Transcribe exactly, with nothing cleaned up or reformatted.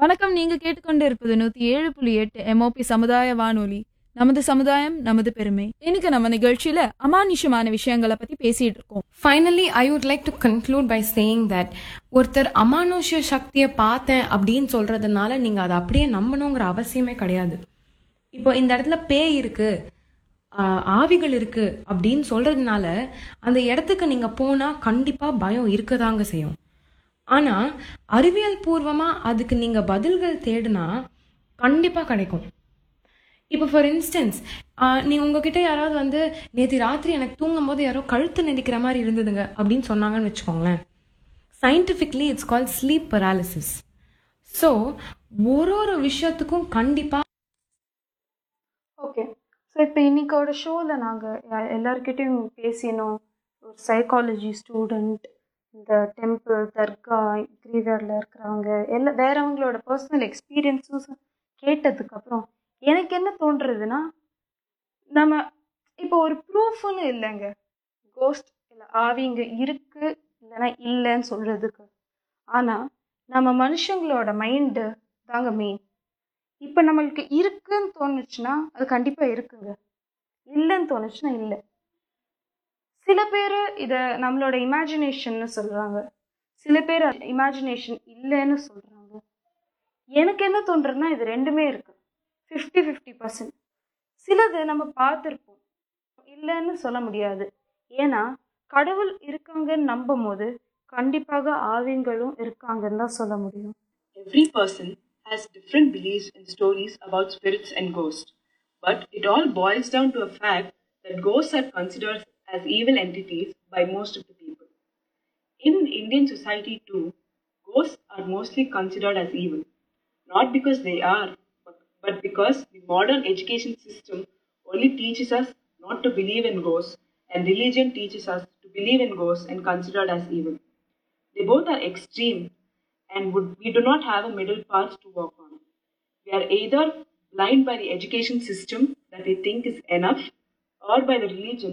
வணக்கம். நீங்க கேட்டுக்கொண்டு இருப்பது நூத்தி ஏழு புள்ளி எட்டு எம்ஓபி சமுதாய வானொலி. நமது சமுதாயம் நமது பெருமை. இன்னைக்கு நம்ம நிகழ்ச்சியில அமானுஷமான விஷயங்களை பத்தி பேசிட்டு இருக்கோம். Finally, I would like to conclude by saying that ஒருத்தர் அமானுஷ சக்தியை பார்த்தேன் அப்படின்னு சொல்றதுனால நீங்க அதை அப்படியே நம்பணுங்கிற அவசியமே கிடையாது. இப்போ இந்த இடத்துல பேய் இருக்கு, ஆஹ், ஆவிகள் இருக்கு அப்படின்னு சொல்றதுனால அந்த இடத்துக்கு நீங்க போனா கண்டிப்பா பயம் இருக்கதாங்க செய்யும். ஆனா அறிவியல் பூர்வமா அதுக்கு நீங்க பதில்கள் தேடினா கண்டிப்பா கிடைக்கும். இப்போ ஃபார் இன்ஸ்டன்ஸ், நீ உங்ககிட்ட யாராவது வந்து நேற்று ராத்திரி எனக்கு தூங்கும் போது யாரோ கழுத்து நெரிக்கிற மாதிரி இருந்ததுங்க அப்படின்னு சொன்னாங்கன்னு வச்சுக்கோங்களேன். Scientifically it's called sleep paralysis. So ஒரு ஒரு விஷயத்துக்கும் கண்டிப்பா ஓகே. ஸோ இப்போ இன்னைக்கோட ஷோவில் நாங்கள் எல்லாருக்கிட்டையும் பேசினோம். ஒரு சைக்காலஜி ஸ்டூடெண்ட், இந்த டெம்பிள், தர்கா, கிரீவரில் இருக்கிறவங்க எல்லா வேறவங்களோட பர்சனல் எக்ஸ்பீரியன்ஸும் கேட்டதுக்கப்புறம் எனக்கு என்ன தோன்றுறதுன்னா, நம்ம இப்போ ஒரு ப்ரூஃப்னு இல்லைங்க, கோஸ்ட் இல்லை ஆவிங்க இருக்கு இல்லைன்னா இல்லைன்னு சொல்கிறதுக்கு. ஆனால் நம்ம மனுஷங்களோட மைண்டு தாங்க மெயின். இப்போ நம்மளுக்கு இருக்குன்னு தோணுச்சுன்னா அது கண்டிப்பாக இருக்குங்க, இல்லைன்னு தோணுச்சுன்னா இல்லை. சில பேர் இதை நம்மளோட இமேஜினேஷன்னு சொல்கிறாங்க, சில பேர் இமேஜினேஷன் இல்லைன்னு சொல்கிறாங்க. எனக்கு என்ன தோன்றதுன்னா இது ரெண்டுமே இருக்கு, ஃபிஃப்டி ஃபிஃப்டி பர்சன்ட். சிலது நம்ம பார்த்துருப்போம், இல்லைன்னு சொல்ல முடியாது. ஏன்னா கடவுள் இருக்காங்கன்னு நம்பும் போது கண்டிப்பாக ஆவிங்களும் இருக்காங்கன்னு தான் சொல்ல முடியும். Every person has different beliefs and stories about spirits and ghosts, but it all boils down to a fact that ghosts are considered as evil entities by most of the people. In Indian society too, ghosts are mostly considered as evil, not because they are, but, but because the modern education system only teaches us not to believe in ghosts, and religion teaches us to believe in ghosts and considered as evil. They both are extreme, and would, we do not have a middle path to walk on. We are either blind by the education system that we think is enough, or by the religion